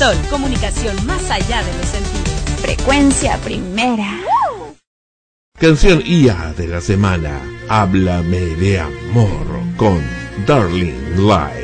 Sol, comunicación más allá de los sentidos. Frecuencia primera. Canción IA de la semana. Háblame de amor con Darling Light.